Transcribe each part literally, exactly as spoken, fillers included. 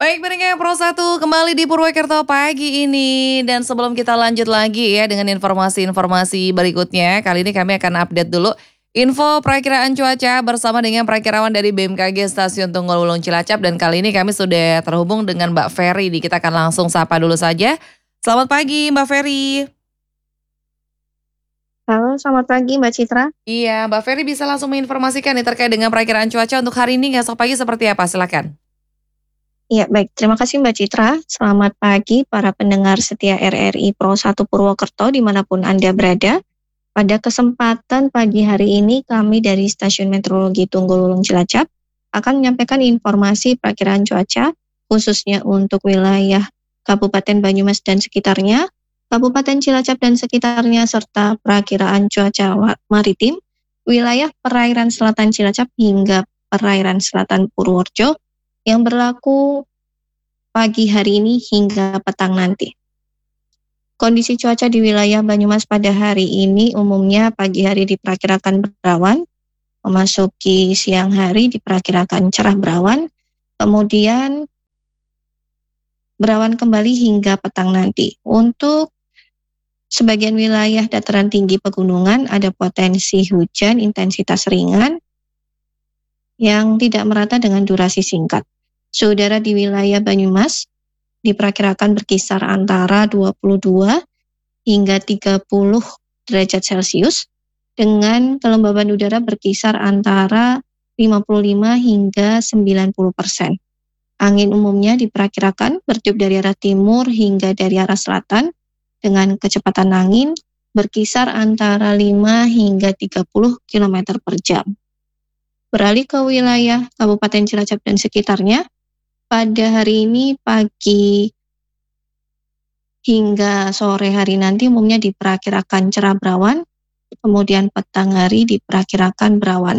Baik pendengar Pro satu kembali di Purwokerto pagi ini. Dan sebelum kita lanjut lagi ya dengan informasi-informasi berikutnya, kali ini kami akan update dulu info perakiraan cuaca bersama dengan perakirawan dari B M K G Stasiun Tunggul Wulung Cilacap. Dan kali ini kami sudah terhubung dengan Mbak Ferry. Kita akan langsung sapa dulu saja. Selamat pagi Mbak Ferry. Halo, selamat pagi Mbak Citra. Iya, Mbak Ferry bisa langsung menginformasikan nih terkait dengan perakiraan cuaca untuk hari ini esok pagi seperti apa? Silakan. Iya, baik. Terima kasih Mbak Citra. Selamat pagi para pendengar setia R R I Pro satu Purwokerto dimanapun Anda berada. Pada kesempatan pagi hari ini kami dari Stasiun Meteorologi Tunggul Wulung Cilacap akan menyampaikan informasi perakiraan cuaca khususnya untuk wilayah Kabupaten Banyumas dan sekitarnya, Kabupaten Cilacap dan sekitarnya, serta perakiraan cuaca maritim wilayah perairan selatan Cilacap hingga perairan selatan Purworejo yang berlaku pagi hari ini hingga petang nanti. Kondisi cuaca di wilayah Banyumas pada hari ini umumnya pagi hari diperkirakan berawan, memasuki siang hari diperkirakan cerah berawan, kemudian berawan kembali hingga petang nanti. Untuk sebagian wilayah dataran tinggi pegunungan ada potensi hujan intensitas ringan yang tidak merata dengan durasi singkat. Saudara di wilayah Banyumas diperkirakan berkisar antara dua puluh dua hingga tiga puluh derajat Celcius dengan kelembaban udara berkisar antara lima puluh lima hingga sembilan puluh persen. Angin umumnya diperkirakan bertiup dari arah timur hingga dari arah selatan dengan kecepatan angin berkisar antara lima hingga tiga puluh kilometer per jam. Beralih ke wilayah Kabupaten Cilacap dan sekitarnya, pada hari ini pagi hingga sore hari nanti umumnya diperkirakan cerah berawan, kemudian petang hari diperkirakan berawan.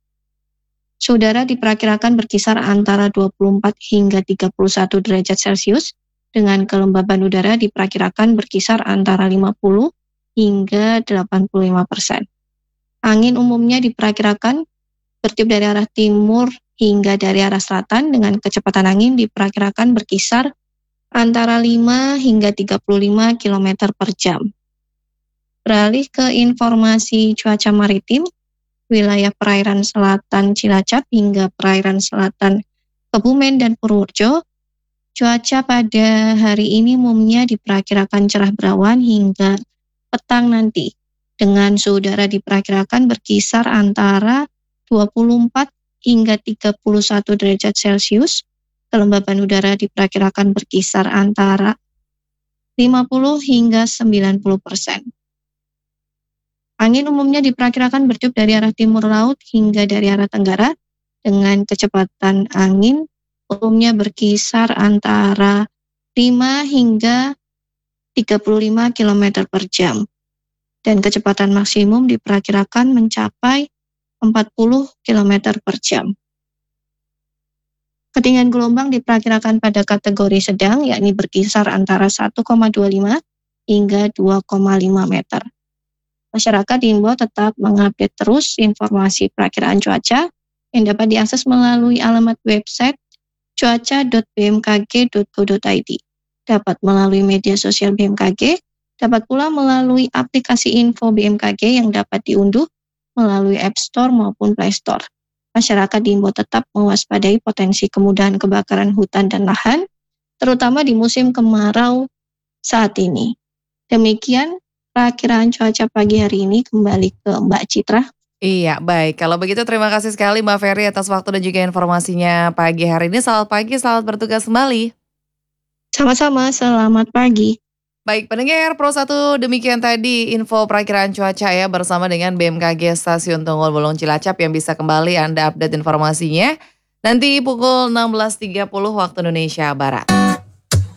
Saudara diperkirakan berkisar antara dua puluh empat hingga tiga puluh satu derajat Celcius dengan kelembaban udara diperkirakan berkisar antara lima puluh hingga delapan puluh lima persen. Angin umumnya diperkirakan bertiup dari arah timur hingga dari arah selatan dengan kecepatan angin diperkirakan berkisar antara lima hingga tiga puluh lima kilometer per jam. Beralih ke informasi cuaca maritim, wilayah perairan selatan Cilacap hingga perairan selatan Kebumen dan Purworejo, cuaca pada hari ini umumnya diperkirakan cerah berawan hingga petang nanti, dengan suhu udara diperkirakan berkisar antara dua puluh empat hingga tiga puluh satu derajat Celcius, kelembaban udara diperkirakan berkisar antara lima puluh hingga sembilan puluh persen. Angin umumnya diperkirakan bertiup dari arah timur laut hingga dari arah tenggara dengan kecepatan angin umumnya berkisar antara lima hingga tiga puluh lima kilometer per jam. Dan kecepatan maksimum diperkirakan mencapai empat puluh kilometer per jam. Ketinggian gelombang diperkirakan pada kategori sedang, yakni berkisar antara satu koma dua lima hingga dua koma lima meter. Masyarakat diimbau tetap mengupdate terus informasi perakiraan cuaca yang dapat diakses melalui alamat website cuaca dot b m k g dot go dot i d. Dapat melalui media sosial B M K G, dapat pula melalui aplikasi info B M K G yang dapat diunduh melalui App Store maupun Play Store. Masyarakat diimbau tetap mewaspadai potensi kemudahan kebakaran hutan dan lahan, terutama di musim kemarau saat ini. Demikian perakiraan cuaca pagi hari ini, kembali ke Mbak Citra. Iya, baik. Kalau begitu terima kasih sekali Mbak Ferry atas waktu dan juga informasinya pagi hari ini. Selamat pagi, selamat bertugas kembali. Sama-sama, selamat pagi. Baik pendengar Pro satu, demikian tadi info perakiraan cuaca ya bersama dengan B M K G Stasiun Tunggul Wulung Cilacap yang bisa kembali Anda update informasinya nanti pukul enam belas tiga puluh waktu Indonesia Barat.